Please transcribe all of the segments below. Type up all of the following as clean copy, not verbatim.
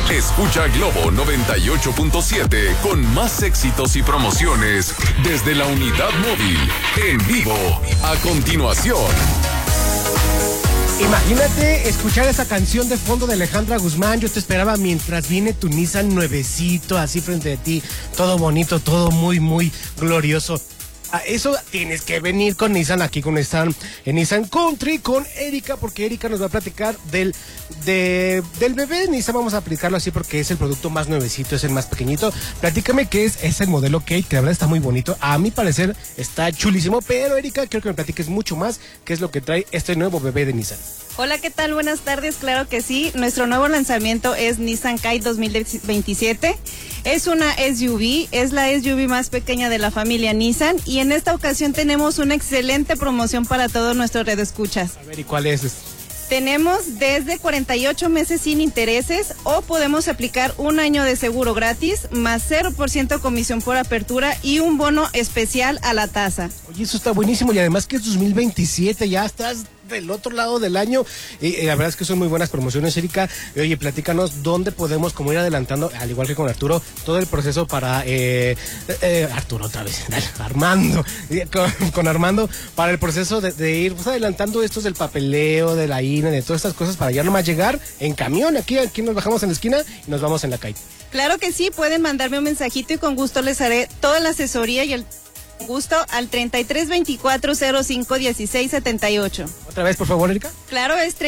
Escucha Globo 98.7 con más éxitos y promociones desde la unidad móvil, en vivo, a continuación. Imagínate escuchar esa canción de fondo de Alejandra Guzmán. Yo te esperaba mientras viene tu Nissan nuevecito, así frente a ti, todo bonito, todo muy, muy glorioso. A eso tienes que venir con Nissan, aquí con Nissan, en Nissan Country, con Erika, porque Erika nos va a platicar del bebé Nissan. Vamos a aplicarlo así porque es el producto más nuevecito, es el más pequeñito. Platícame qué es el modelo Kate, que la verdad está muy bonito. A mi parecer está chulísimo, pero Erika, quiero que me platiques mucho más qué es lo que trae este nuevo bebé de Nissan. Hola, ¿qué tal? Buenas tardes, claro que sí. Nuestro nuevo lanzamiento es Nissan Kite 2027. Es una SUV, es la SUV más pequeña de la familia Nissan y en esta ocasión tenemos una excelente promoción para todos nuestros redescuchas. A ver, ¿y cuál es? Tenemos desde 48 meses sin intereses o podemos aplicar un año de seguro gratis más 0% comisión por apertura y un bono especial a la tasa. Oye, eso está buenísimo y además que es 2027, ya estás del otro lado del año y la verdad es que son muy buenas promociones, Erika. Oye, platícanos dónde podemos como ir adelantando, al igual que con Arturo, todo el proceso para Arturo otra vez, Armando, con Armando, para el proceso de ir pues, adelantando estos del papeleo, de la INE, de todas estas cosas para ya nomás llegar en camión, aquí nos bajamos en la esquina y nos vamos en la calle. Claro que sí, pueden mandarme un mensajito y con gusto les haré toda la asesoría y el gusto al 3324051678. Otra vez, por favor, Erika. Claro, es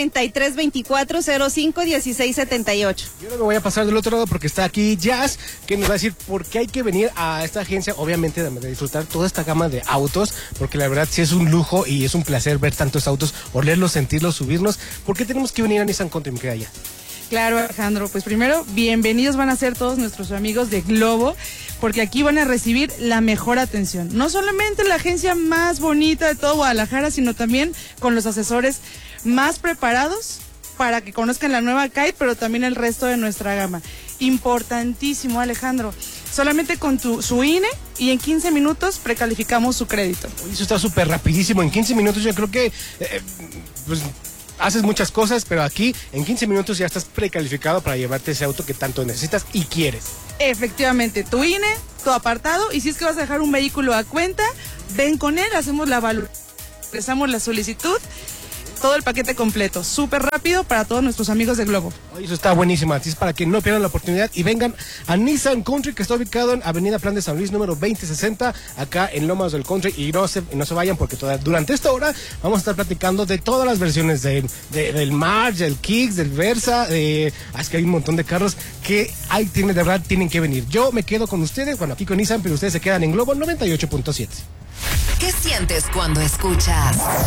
3324051678. Yo no me voy a pasar del otro lado porque está aquí Jazz, que nos va a decir por qué hay que venir a esta agencia, obviamente de disfrutar toda esta gama de autos, porque la verdad sí es un lujo y es un placer ver tantos autos, olerlos, sentirlos, subirnos. ¿Por qué tenemos que venir a Nissan Country, mi querida Jazz? Claro, Alejandro, pues primero, bienvenidos van a ser todos nuestros amigos de Globo, porque aquí van a recibir la mejor atención. No solamente la agencia más bonita de todo Guadalajara, sino también con los asesores más preparados para que conozcan la nueva Kite, pero también el resto de nuestra gama. Importantísimo, Alejandro. Solamente con su INE y en 15 minutos precalificamos su crédito. Oye, eso está súper rapidísimo. En 15 minutos yo creo que... pues haces muchas cosas, pero aquí en 15 minutos ya estás precalificado para llevarte ese auto que tanto necesitas y quieres. Efectivamente, tu INE, tu apartado, y si es que vas a dejar un vehículo a cuenta, ven con él, hacemos la evaluación, empezamos la solicitud, todo el paquete completo, súper rápido para todos nuestros amigos de Globo. Oye, eso está buenísimo, así es para que no pierdan la oportunidad y vengan a Nissan Country, que está ubicado en Avenida Plan de San Luis, número 2060, acá en Lomas del Country, y no se vayan porque durante esta hora vamos a estar platicando de todas las versiones del March, del Kicks, del Versa, es que hay un montón de carros que de verdad tienen que venir. Yo me quedo con ustedes, bueno, aquí con Nissan, pero ustedes se quedan en Globo 98.7. ¿Qué sientes cuando escuchas